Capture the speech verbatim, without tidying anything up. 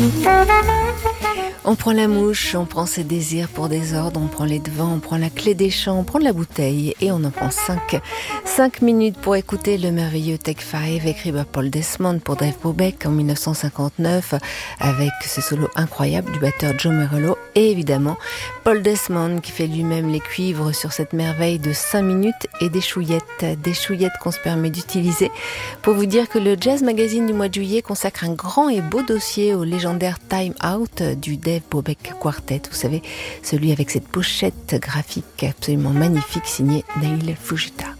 On prend la mouche, on prend ses désirs pour des ordres, on prend les devants, on prend la clé des champs, on prend de la bouteille et on en prend cinq. Cinq minutes pour écouter le merveilleux Take Five écrit par Paul Desmond pour Dave Brubeck en dix-neuf cent cinquante-neuf avec ce solo incroyable du batteur Joe Morello et évidemment Paul Desmond qui fait lui-même les cuivres sur cette merveille de cinq minutes et des chouillettes, des chouillettes qu'on se permet d'utiliser pour vous dire que le Jazz Magazine du mois de juillet consacre un grand et beau dossier au légendaire Time Out du Dave Brubeck Quartet, vous savez, celui avec cette pochette graphique absolument magnifique signée Neil Fujita.